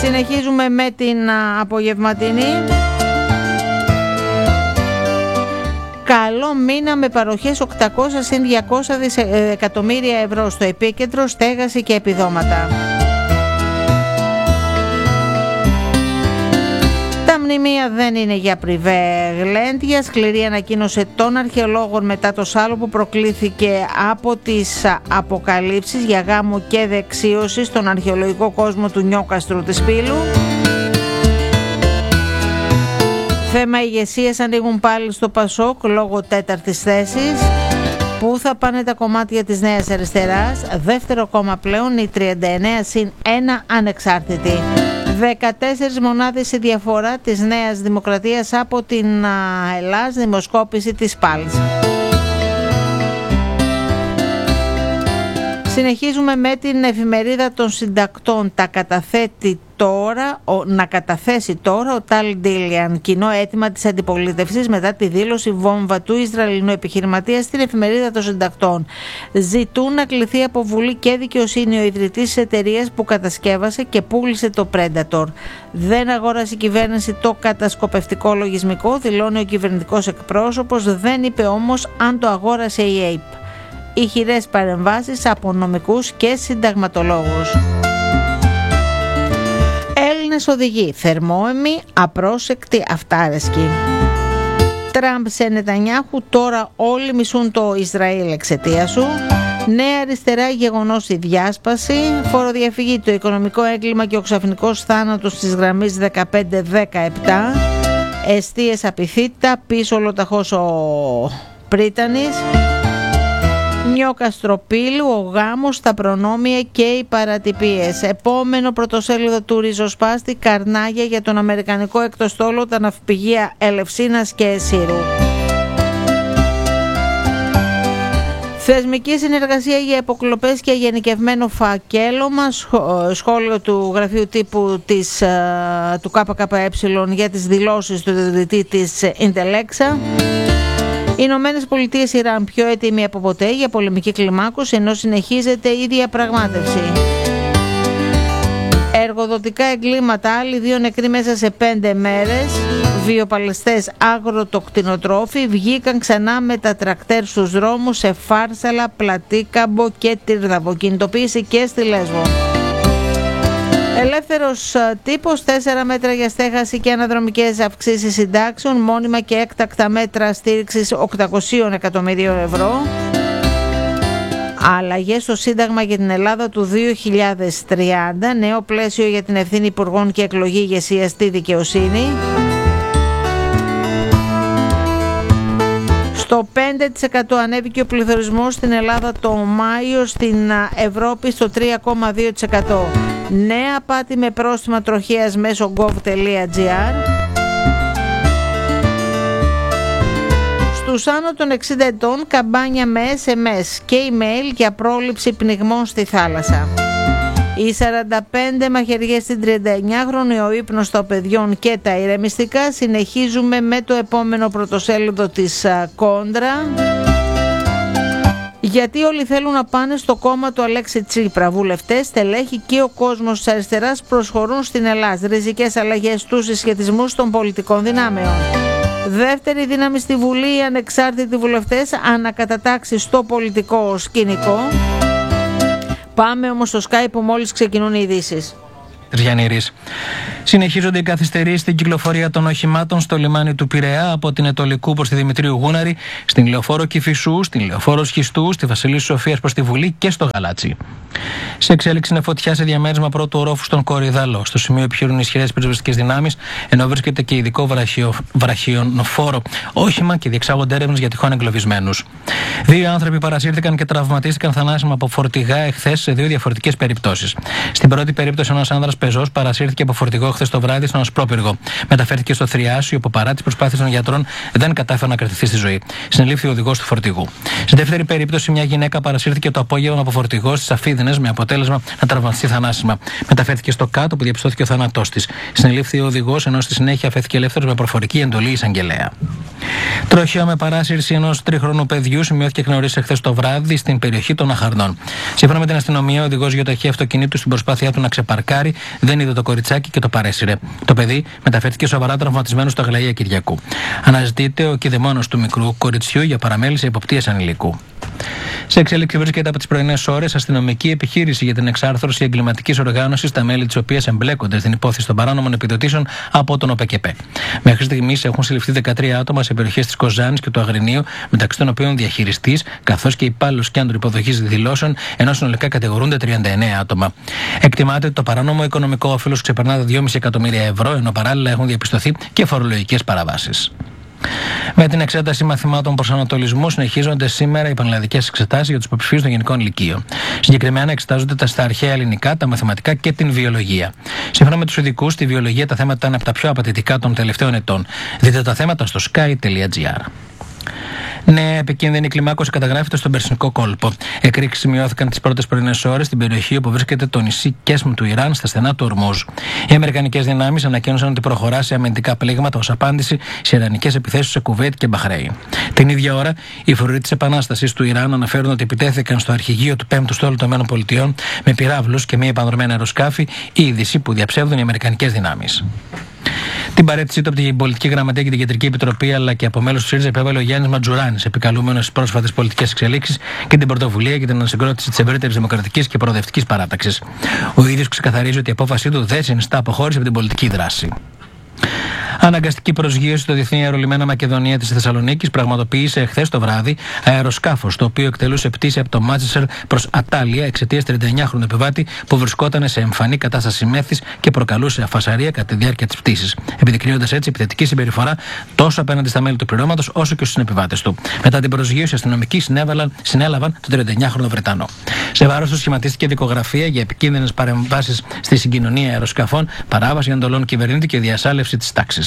Συνεχίζουμε με την απογευματινή. Καλό μήνα με παροχές 800 συν 200 εκατομμύρια ευρώ στο επίκεντρο, στέγαση και επιδόματα. Τα μνημεία δεν είναι για πριβέ γλέντια. Σκληρή ανακοίνωση των αρχαιολόγων μετά το σάλο που προκλήθηκε από τις αποκαλύψεις για γάμο και δεξίωση στον αρχαιολογικό κόσμο του Νιόκαστρου της Πύλου. Θέμα ηγεσίας ανοίγουν πάλι στο Πασόκ λόγω τέταρτης θέσης. Πού θα πάνε τα κομμάτια της Νέας Αριστεράς? Δεύτερο κόμμα πλέον η 39 συν 1 ανεξάρτητη. 14 μονάδες η διαφορά της Νέας Δημοκρατίας από την Ελλάς, δημοσκόπηση της ΠΑΛΣ. Συνεχίζουμε με την εφημερίδα των συντακτών. Να καταθέσει τώρα ο Ταλ Ντίλιαν, κοινό αίτημα της αντιπολίτευσης μετά τη δήλωση βόμβα του Ισραηλινού επιχειρηματία στην εφημερίδα των συντακτών. Ζητούν να κληθεί από Βουλή και Δικαιοσύνη ο ιδρυτής της εταιρείας που κατασκεύασε και πούλησε το Predator. Δεν αγόρασε η κυβέρνηση το κατασκοπευτικό λογισμικό, δηλώνει ο κυβερνητικός εκπρόσωπος, δεν είπε όμως αν το αγόρασε η ΑΕΠ. Ηχηρές παρεμβάσεις από νομικούς και συνταγματολόγους. Έλληνες οδηγοί, θερμόαιμοι, απρόσεκτοι, αυτάρεσκοι. Τραμπ σε Νετανιάχου, τώρα όλοι μισούν το Ισραήλ εξαιτία σου. Νέα Αριστερά, γεγονός η διάσπαση. Φοροδιαφυγή, το οικονομικό έγκλημα και ο ξαφνικός θάνατος της γραμμής 15-17. Εστίες απειθήτα, πίσω ολοταχώς ο Πρίτανης. Νιόκαστρο Πύλου, ο γάμος, τα προνόμια και οι παρατυπίες. Επόμενο πρωτοσέλιδο του ριζοσπάστη, καρνάγια για τον αμερικανικό εκτοστόλο, τα ναυπηγεία Ελευσίνας και Εσύρου. Θεσμική συνεργασία για υποκλοπές και γενικευμένο φακέλωμα. Σχόλιο του γραφείου τύπου του ΚΚΕ για τις δηλώσεις του ιδρυτή της Ιντελέξα. Οι Ηνωμένες Πολιτείες Ιράν πιο έτοιμοι από ποτέ για πολεμική κλιμάκωση, ενώ συνεχίζεται η διαπραγμάτευση. Εργοδοτικά εγκλήματα, άλλοι 2 νεκροί μέσα σε 5 μέρες. Βιοπαλαιστές αγροτοκτηνοτρόφοι βγήκαν ξανά με τα τρακτέρ στους δρόμους σε Φάρσαλα, Πλατίκαμπο και Τύρδαβο. Κινητοποίηση και στη Λέσβο. Ελεύθερος τύπος, 4 μέτρα για στέγαση και αναδρομικές αυξήσεις συντάξεων, μόνιμα και έκτακτα μέτρα στήριξης 800 εκατομμυρίων ευρώ. Αλλαγές στο Σύνταγμα για την Ελλάδα του 2030, νέο πλαίσιο για την ευθύνη υπουργών και εκλογή ηγεσίας στη δικαιοσύνη. Στο 5% ανέβηκε ο πληθωρισμός στην Ελλάδα το Μάιο, στην Ευρώπη στο 3,2%. Νέα απάτη με πρόστιμα τροχέας μέσω gov.gr. Στους άνω των 60 ετών καμπάνια με SMS και email για πρόληψη πνιγμών στη θάλασσα. Οι 45 μαχαιριές στην 39χρονη, ο ύπνος των παιδιών και τα ηρεμιστικά. Συνεχίζουμε με το επόμενο πρωτοσέλιδο της Κόντρα. Γιατί όλοι θέλουν να πάνε στο κόμμα του Αλέξη Τσίπρα. Βουλευτές, στελέχη και ο κόσμος της αριστεράς προσχωρούν στην Ελλάδα. Ριζικές αλλαγές στους συσχετισμούς των πολιτικών δυνάμεων. Δεύτερη δύναμη στη Βουλή, οι ανεξάρτητοι βουλευτές, ανακατατάξει στο πολιτικό σκηνικό. Πάμε όμως στο Skype που μόλις ξεκινούν οι ειδήσεις. Τριανήρης. Συνεχίζονται οι καθυστερήσεις στην κυκλοφορία των οχημάτων στο λιμάνι του Πειραιά από την Ετωλικού προς τη Δημητρίου Γούναρη, στην Λεωφόρο Κηφισού, στην Λεωφόρο Σχιστού, στη Βασιλής Σοφίας προς τη Βουλή και στο Γαλάτσι. Σε εξέλιξη είναι φωτιά σε διαμέρισμα πρώτου ορόφου στον Κορυδαλό. Στο σημείο επιχειρούν ισχυρές πυροσβεστικές δυνάμεις, ενώ βρίσκεται και ειδικό βραχιονοφόρο όχημα και διεξάγονται έρευνες για τυχόν εγκλωβισμένους. 2 άνθρωποι παρασύρθηκαν και τραυματίστηκαν θανάσιμα από φορτηγά εχθές σε 2 διαφορετικές περιπτώσεις. Στην πρώτη περίπτωση, ένας άνδρας πεζός παρασύρθηκε από φορτηγό χθες το βράδυ στον Ασπρόπυργο. Μεταφέρθηκε στο Θριάσιο, που παρά τις προσπάθειες των γιατρών δεν κατάφερε να κρατηθεί στη ζωή. Συνελήφθη ο οδηγός του φορτηγού. Στη δεύτερη περίπτωση, μια γυναίκα παρασύρθηκε το απόγευμα από φορτηγό στις Αφίδινες με αποτέλεσμα να τραυματιστεί θανάσιμα. Μεταφέρθηκε στο κάτω, που διαπιστώθηκε ο θάνατός της. Συνελήφθη ο οδηγός, ενώ στη συνέχεια αφέθηκε ελεύθερος με προφορική εντολή εισαγγελέα. Τροχαίο με παράσυρση ενός 3χρονου παιδιού σημειώθηκε εκ νωρίς εχθές το βράδυ στην περιοχή των Αχαρνών. Σύμφωνα με την αστυνομία, ο οδηγός γεωταχή αυτοκινήτου στην προσπάθειά του να ξεπαρκάρει δεν είδε το κοριτσάκι και το παρέσυρε. Το παιδί μεταφέρθηκε σοβαρά τραυματισμένο στο Αγλαία Κυριακού. Αναζητείται ο κηδεμόνος του μικρού κοριτσιού για παραμέληση εποπτείας ανηλίκου. Σε εξέλιξη βρίσκεται από τις πρωινές ώρες αστυνομική επιχείρηση για την εξάρθρωση εγκληματικής οργάνωσης, τα μέλη της οποίας εμπλέκονται στην υπόθεση των παράνομων επιδοτήσεων από τον ΟΠΕΚΕΠΕ. Μέχρι στιγμής έχουν συλληφθεί 13 άτομα σε περιοχές της Κοζάνης και του Αγρινίου, μεταξύ των οποίων διαχειριστής καθώς και υπάλληλος κέντρου υποδοχής δηλώσεων, ενώ συνολικά κατηγορούνται 39 άτομα. Εκτιμάται ότι το παράνομο οικονομικό όφελος ξεπερνά τα 2,5 εκατομμύρια ευρώ, ενώ παράλληλα έχουν διαπιστωθεί και φορολογικές παραβάσεις. Με την εξέταση μαθημάτων προσανατολισμού συνεχίζονται σήμερα οι πανελλαδικές εξετάσεις για τους υποψηφίους των γενικών λυκείων. Συγκεκριμένα εξετάζονται στα αρχαία ελληνικά, τα μαθηματικά και την βιολογία. Σύμφωνα με τους ειδικούς, στη βιολογία τα θέματα είναι από τα πιο απαιτητικά των τελευταίων ετών. Δείτε τα θέματα στο sky.gr. Νέα επικίνδυνη κλιμάκωση καταγράφεται στον Περσινικό κόλπο. Εκρήξεις σημειώθηκαν τις πρώτες πρωινές ώρες στην περιοχή όπου βρίσκεται το νησί Κέσμ του Ιράν, στα στενά του Ορμούζ. Οι αμερικανικές δυνάμεις ανακοίνωσαν ότι προχωρά σε αμυντικά πλήγματα ως απάντηση σε ιρανικές επιθέσεις σε Κουβέιτ και Μπαχρέιν. Την ίδια ώρα, οι φορείς της Επανάστασης του Ιράν αναφέρουν ότι επιτέθηκαν στο αρχηγείο του 5ου στόλου των ΗΠΑ με πυράβλους και μη επανδρομένα αεροσκάφη, η είδηση που διαψεύδουν οι αμερικανικές δυνάμεις. Την παρέτησή του από την Πολιτική Γραμματεία και την Κεντρική Επιτροπή, αλλά και από μέλος του ΣΥΡΙΖΑ, επέβαλε ο Γιάννης Ματζουράνης, επικαλούμενος στις πρόσφατες πολιτικές εξελίξεις και την πρωτοβουλία για την ανασυγκρότηση της ευρύτερης δημοκρατικής και προοδευτικής παράταξης. Ο ίδιος ξεκαθαρίζει ότι η απόφασή του δεν συνιστά αποχώρηση από την πολιτική δράση. Αναγκαστική προσγείωση στο Διεθνή Αερολιμένα Μακεδονία της Θεσσαλονίκης πραγματοποίησε εχθές το βράδυ αεροσκάφος, το οποίο εκτελούσε πτήση από το Μάντσεστερ προς Ατάλια εξαιτίας 39χρονου επιβάτη που βρισκόταν σε εμφανή κατάσταση μέθης και προκαλούσε αφασαρία κατά τη διάρκεια της πτήσης, επιδεικνύοντας έτσι επιθετική συμπεριφορά τόσο απέναντι στα μέλη του πληρώματος όσο και στους συνεπιβάτες του. Μετά την προσγείωση, οι αστυνομικοί συνέλαβαν τον 39χρονο Βρετανό. Σε βάρος του σχηματίστηκε δικογραφία για επικίνδυνες παρεμβάσεις στη συγκοινωνία αεροσκαφών, παράβαση εντολών κυβερνήτη και διασάλευση της τάξης.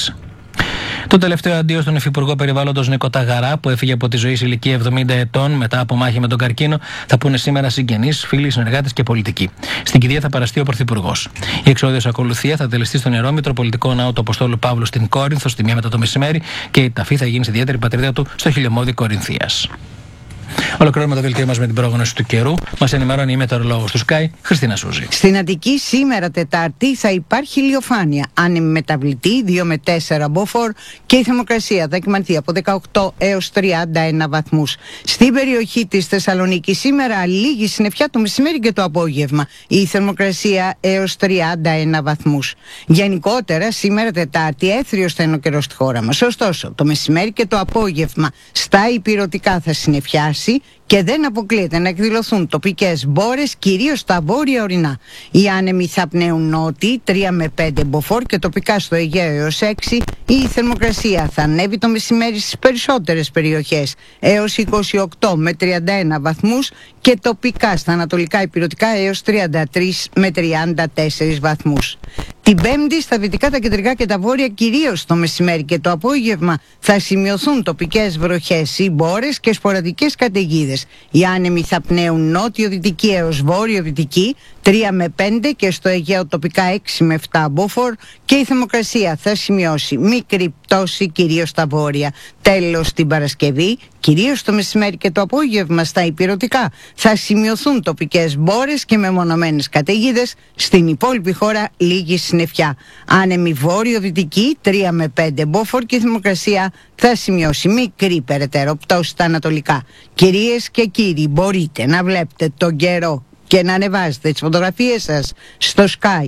Το τελευταίο αντίο στον Υφυπουργό Περιβάλλοντος Νίκο Ταγαρά, που έφυγε από τη ζωή σε ηλικία 70 ετών μετά από μάχη με τον καρκίνο, θα πούνε σήμερα συγγενείς, φίλοι, συνεργάτες και πολιτικοί. Στην κηδεία θα παραστεί ο Πρωθυπουργός. Η εξόδιος ακολουθία θα τελεστεί στον Ιερό Μητροπολιτικό Ναό του Αποστόλου Παύλου στην Κόρινθο στη 1 μετά το μεσημέρι και η ταφή θα γίνει στη ιδιαίτερη πατρίδα του στο χιλιομόδι Κορινθίας. Ολοκληρώνουμε το δελτίο μας με την πρόγνωση του καιρού. Μας ενημερώνει η μετεωρολόγος του Sky, Χριστίνα Σούζη. Στην Αττική σήμερα Τετάρτη θα υπάρχει ηλιοφάνεια. Άνεμη μεταβλητή 2 με 4 μποφόρ και η θερμοκρασία θα κυμανθεί από 18 έως 31 βαθμούς. Στην περιοχή της Θεσσαλονίκης σήμερα λίγη συννεφιά το μεσημέρι και το απόγευμα. Η θερμοκρασία έως 31 βαθμούς. Γενικότερα σήμερα Τετάρτη έθριος θα είναι ο καιρός στη χώρα μας. Ωστόσο το μεσημέρι και το απόγευμα στα ηπειρωτικά θα συννεφιάσει και δεν αποκλείεται να εκδηλωθούν τοπικές μπόρες, κυρίως στα βόρεια ορεινά. Οι άνεμοι θα πνέουν νότιοι 3 με 5 μποφόρ και τοπικά στο Αιγαίο έως 6. Η θερμοκρασία θα ανέβει το μεσημέρι στις περισσότερες περιοχές έως 28 με 31 βαθμούς και τοπικά στα ανατολικά ηπειρωτικά έως 33 με 34 βαθμούς. Την Πέμπτη στα δυτικά, τα κεντρικά και τα βόρεια, κυρίως το μεσημέρι και το απόγευμα, θα σημειωθούν τοπικές βροχές ή μπόρες και σποραδικές καταιγίδες. Οι άνεμοι θα πνέουν νότιο-δυτική έως βόρειο-δυτική 3 με 5 και στο Αιγαίο τοπικά 6 με 7 μποφόρ και η θερμοκρασία θα σημειώσει μικρή πτώση κυρίως στα βόρεια. Τέλος την Παρασκευή, κυρίως το μεσημέρι και το απόγευμα στα ηπειρωτικά, θα σημειωθούν τοπικές μπόρες και μεμονωμένες καταιγίδες. Στην υπόλοιπη χώρα λίγη συννεφιά. Άνεμη βόρειο-δυτική 3 με 5 μποφόρ και η θερμοκρασία θα σημειώσει μικρή περαιτέρω πτώση στα ανατολικά. Κυρίες και κύριοι, μπορείτε να βλέπετε τον καιρό και να ανεβάζετε τις φωτογραφίες σας στο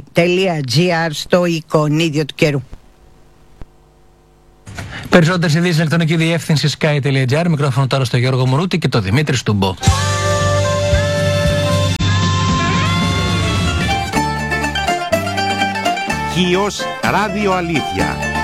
sky.gr στο εικονίδιο του καιρού. Περισσότερες ειδήσεις ηλεκτρονική διεύθυνση sky.gr. Μικρόφωνο τώρα στο Γιώργο Μουρούτη και το Δημήτρη Στούμπο. Χίος Ράδιο Αλήθεια.